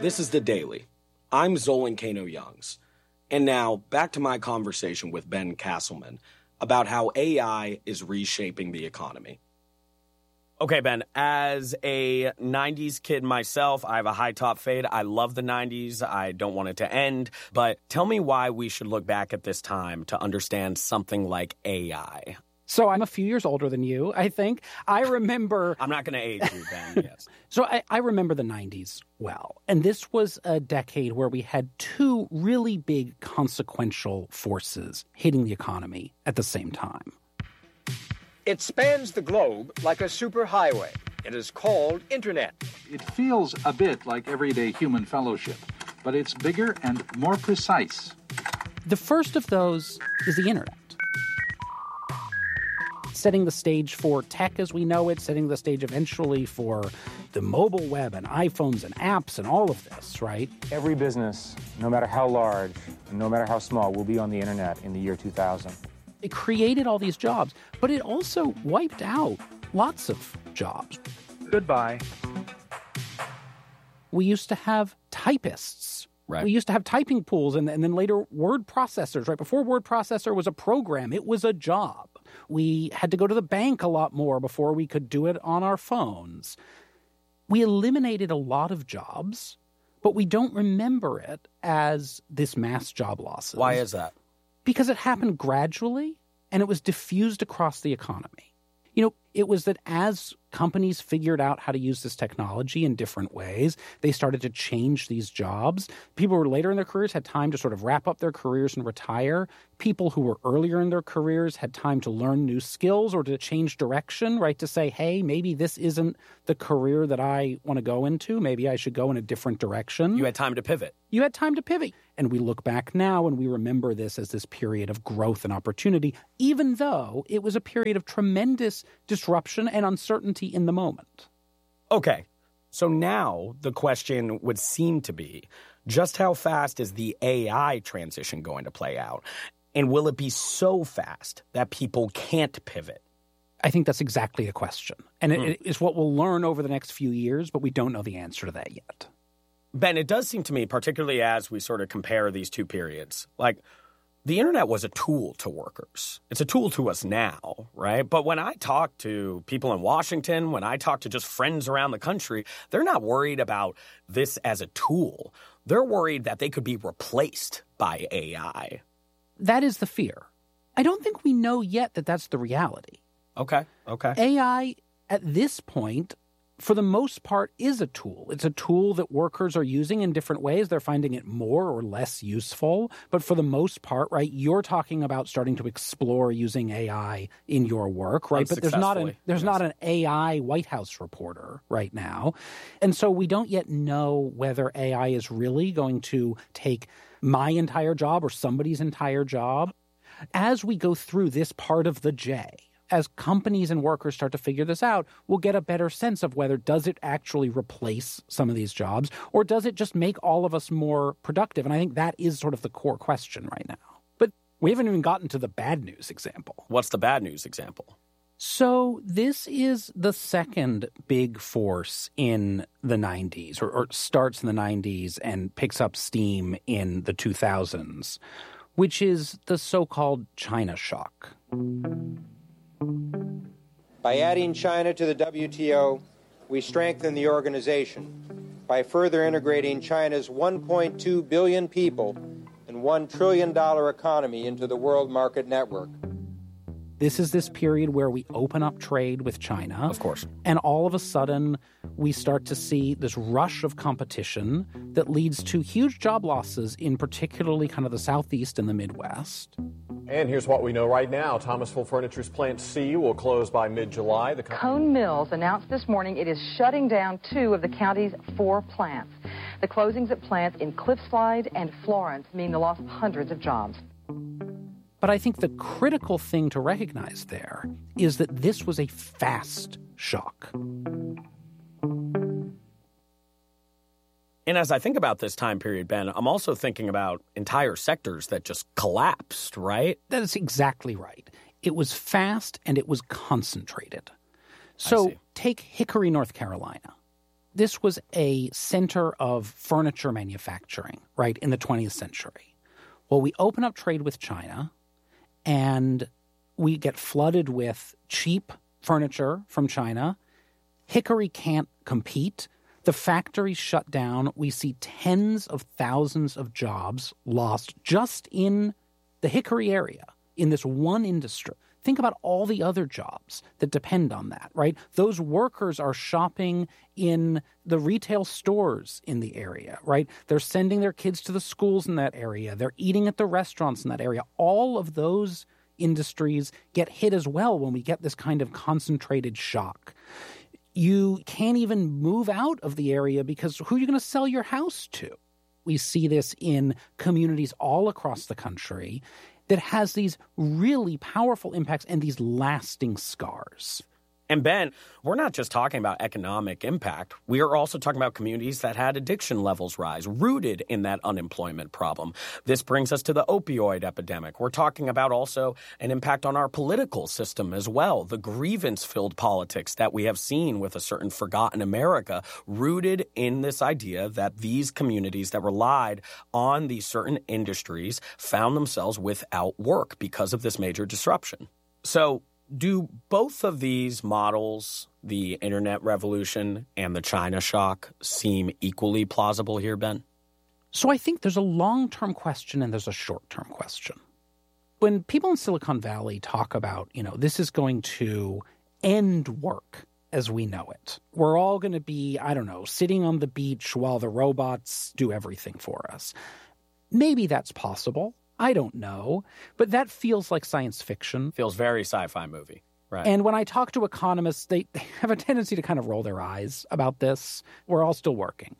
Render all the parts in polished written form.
This is The Daily. I'm Zolan Kano-Youngs. And now, back to my conversation with Ben Castleman about how AI is reshaping the economy. Okay, Ben, as a 90s kid myself, I have a high top fade. I love the 90s. I don't want it to end. But tell me why we should look back at this time to understand something like AI. So I'm a few years older than you, I think. I remember... I'm not going to age you, Ben, yes. So I remember the 90s well. And this was a decade where we had two really big consequential forces hitting the economy at the same time. It spans the globe like a superhighway. It is called Internet. It feels a bit like everyday human fellowship, but it's bigger and more precise. The first of those is the Internet. Setting the stage for tech as we know it, setting the stage eventually for the mobile web and iPhones and apps and all of this, right? Every business, no matter how large, and no matter how small, will be on the internet in the year 2000. It created all these jobs, but it also wiped out lots of jobs. Goodbye. We used to have typists. Right. We used to have typing pools and then later word processors. Right before word processor was a program, it was a job. We had to go to the bank a lot more before we could do it on our phones. We eliminated a lot of jobs, but we don't remember it as this mass job losses. Why is that? Because it happened gradually and it was diffused across the economy. You know, it was that as companies figured out how to use this technology in different ways, they started to change these jobs. People who were later in their careers had time to sort of wrap up their careers and retire. People who were earlier in their careers had time to learn new skills or to change direction, right? To say, hey, maybe this isn't the career that I want to go into. Maybe I should go in a different direction. You had time to pivot. You had time to pivot. And we look back now and we remember this as this period of growth and opportunity, even though it was a period of tremendous disruption and uncertainty in the moment. Okay, so now the question would seem to be, just how fast is the AI transition going to play out? And will it be so fast that people can't pivot? I think that's exactly the question. And it is what we'll learn over the next few years, but we don't know the answer to that yet. Ben, it does seem to me, particularly as we sort of compare these two periods, like the internet was a tool to workers. It's a tool to us now, right? But when I talk to people in Washington, when I talk to just friends around the country, they're not worried about this as a tool. They're worried that they could be replaced by AI. That is the fear. I don't think we know yet that that's the reality. Okay. AI, at this point, for the most part, is a tool. It's a tool that workers are using in different ways. They're finding it more or less useful. But for the most part, right, you're talking about starting to explore using AI in your work, right? But there's not an AI White House reporter right now. And so we don't yet know whether AI is really going to take my entire job or somebody's entire job. As we go through this part of the J, as companies and workers start to figure this out, we'll get a better sense of whether does it actually replace some of these jobs or does it just make all of us more productive? And I think that is sort of the core question right now. But we haven't even gotten to the bad news example. What's the bad news example? So this is the second big force in the 90s, or starts in the 90s and picks up steam in the 2000s, which is the so-called China shock. By adding China to the WTO, we strengthen the organization. By further integrating China's 1.2 billion people and $1 trillion economy into the world market network. This is this period where we open up trade with China. Of course. And all of a sudden, we start to see this rush of competition that leads to huge job losses in particularly kind of the Southeast and the Midwest. And here's what we know right now. Thomasville Furniture's Plant C will close by mid-July. Cone Mills announced this morning it is shutting down 2 of the county's 4 plants. The closings at plants in Cliffslide and Florence mean the loss of hundreds of jobs. But I think the critical thing to recognize there is that this was a fast shock. And as I think about this time period, Ben, I'm also thinking about entire sectors that just collapsed, right? That is exactly right. It was fast and it was concentrated. So take Hickory, North Carolina. this was a center of furniture manufacturing, right, in the 20th century. Well, we open up trade with China, and we get flooded with cheap furniture from China. Hickory can't compete. The factories shut down. We see tens of thousands of jobs lost just in the Hickory area, in this one industry. Think about all the other jobs that depend on that, right? Those workers are shopping in the retail stores in the area, right? They're sending their kids to the schools in that area. They're eating at the restaurants in that area. All of those industries get hit as well when we get this kind of concentrated shock. You can't even move out of the area because who are you going to sell your house to? We see this in communities all across the country that has these really powerful impacts and these lasting scars. And Ben, we're not just talking about economic impact. We are also talking about communities that had addiction levels rise, rooted in that unemployment problem. This brings us to the opioid epidemic. We're talking about also an impact on our political system as well, the grievance-filled politics that we have seen with a certain forgotten America, rooted in this idea that these communities that relied on these certain industries found themselves without work because of this major disruption. So, do both of these models, the internet revolution and the China shock, seem equally plausible here, Ben? So I think there's a long-term question and there's a short-term question. When people in Silicon Valley talk about, this is going to end work as we know it. We're all going to be, sitting on the beach while the robots do everything for us. Maybe that's possible. I don't know, but that feels like science fiction. Feels very sci-fi movie, right? And when I talk to economists, they have a tendency to kind of roll their eyes about this. We're all still working.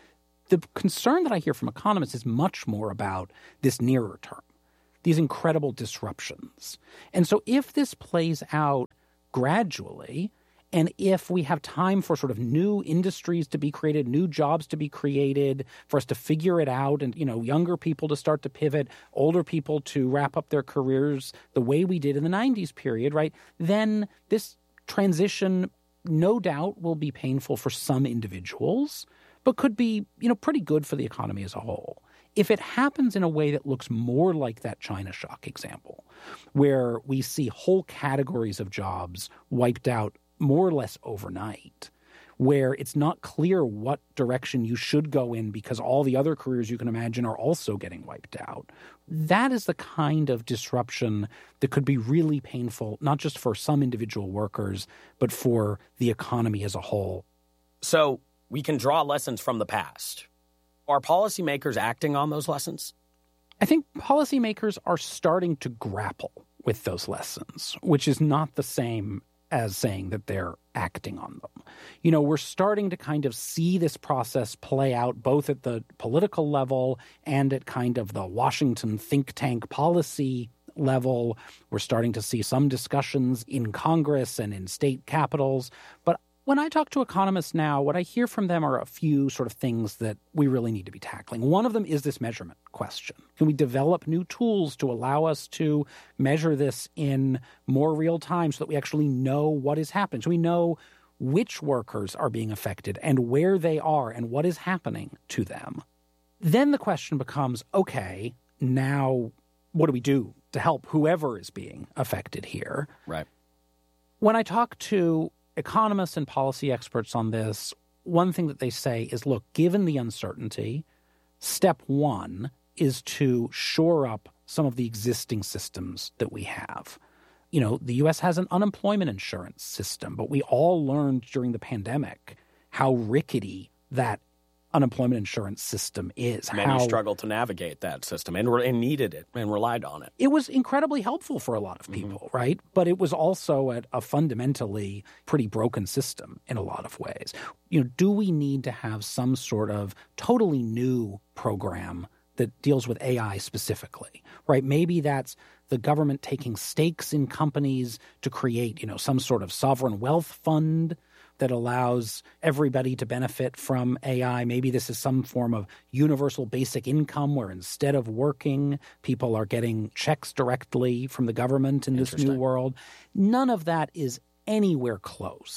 The concern that I hear from economists is much more about this nearer term, these incredible disruptions. And so if this plays out gradually, and if we have time for sort of new industries to be created, new jobs to be created, for us to figure it out and, younger people to start to pivot, older people to wrap up their careers the way we did in the 90s period, right? Then this transition, no doubt, will be painful for some individuals, but could be, pretty good for the economy as a whole. If it happens in a way that looks more like that China shock example, where we see whole categories of jobs wiped out more or less overnight, where it's not clear what direction you should go in because all the other careers you can imagine are also getting wiped out. That is the kind of disruption that could be really painful, not just for some individual workers, but for the economy as a whole. So we can draw lessons from the past. Are policymakers acting on those lessons? I think policymakers are starting to grapple with those lessons, which is not the same as saying that they're acting on them. We're starting to kind of see this process play out both at the political level and at kind of the Washington think tank policy level. We're starting to see some discussions in Congress and in state capitals. But when I talk to economists now, what I hear from them are a few sort of things that we really need to be tackling. One of them is this measurement question. Can we develop new tools to allow us to measure this in more real time so that we actually know what is happening? So we know which workers are being affected and where they are and what is happening to them. Then the question becomes, okay, now what do we do to help whoever is being affected here? Right. When I talk to economists and policy experts on this, one thing that they say is, look, given the uncertainty, step one is to shore up some of the existing systems that we have. The U.S. has an unemployment insurance system, but we all learned during the pandemic how rickety that unemployment insurance system is. Many struggled to navigate that system and needed it and relied on it. It was incredibly helpful for a lot of people, right? But it was also a fundamentally pretty broken system in a lot of ways. Do we need to have some sort of totally new program that deals with AI specifically, right? Maybe that's the government taking stakes in companies to create, some sort of sovereign wealth fund that allows everybody to benefit from AI. Maybe this is some form of universal basic income where instead of working, people are getting checks directly from the government in this new world. None of that is anywhere close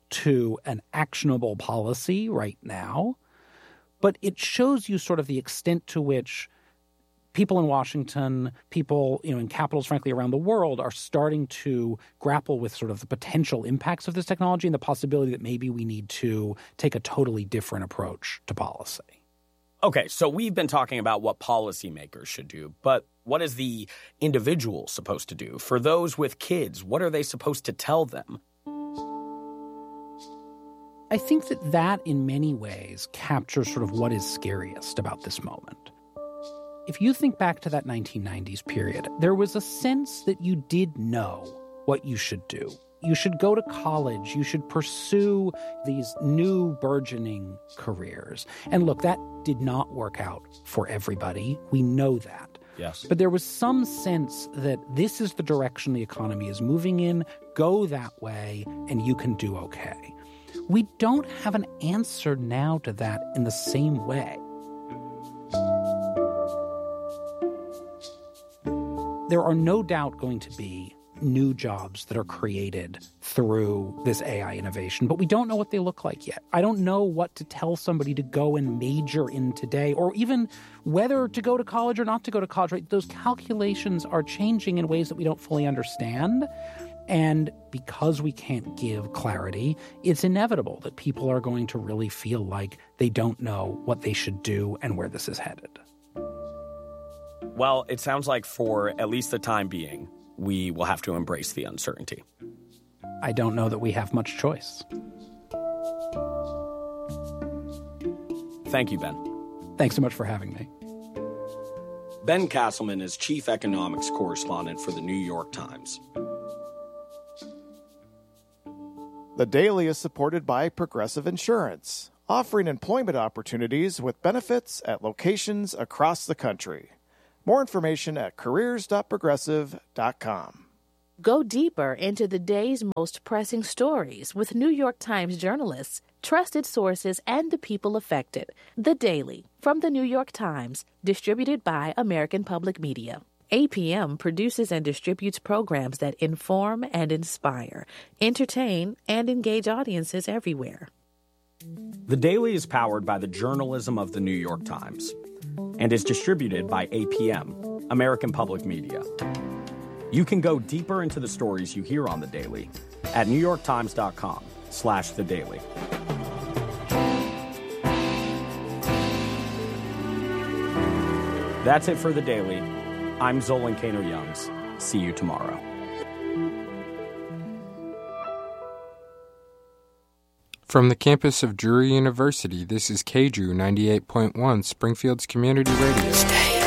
to an actionable policy right now, but it shows you sort of the extent to which people in Washington, people in capitals, frankly, around the world are starting to grapple with sort of the potential impacts of this technology and the possibility that maybe we need to take a totally different approach to policy. Okay, so we've been talking about what policymakers should do, but what is the individual supposed to do? For those with kids, what are they supposed to tell them? I think that in many ways captures sort of what is scariest about this moment. If you think back to that 1990s period, there was a sense that you did know what you should do. You should go to college. You should pursue these new burgeoning careers. And look, that did not work out for everybody. We know that. Yes. But there was some sense that this is the direction the economy is moving in. Go that way, and you can do okay. We don't have an answer now to that in the same way. There are no doubt going to be new jobs that are created through this AI innovation, but we don't know what they look like yet. I don't know what to tell somebody to go and major in today, or even whether to go to college or not to go to college. Right? Those calculations are changing in ways that we don't fully understand. And because we can't give clarity, it's inevitable that people are going to really feel like they don't know what they should do and where this is headed. Well, it sounds like for at least the time being, we will have to embrace the uncertainty. I don't know that we have much choice. Thank you, Ben. Thanks so much for having me. Ben Castleman is chief economics correspondent for the New York Times. The Daily is supported by Progressive Insurance, offering employment opportunities with benefits at locations across the country. More information at careers.progressive.com. Go deeper into the day's most pressing stories with New York Times journalists, trusted sources, and the people affected. The Daily, from the New York Times, distributed by American Public Media. APM produces and distributes programs that inform and inspire, entertain, and engage audiences everywhere. The Daily is powered by the journalism of the New York Times and is distributed by APM, American Public Media. You can go deeper into the stories you hear on The Daily at NewYorkTimes.com/The Daily. That's it for The Daily. I'm Zolan Kano-Youngs. See you tomorrow. From the campus of Drury University, this is KDRU 98.1, Springfield's Community Radio.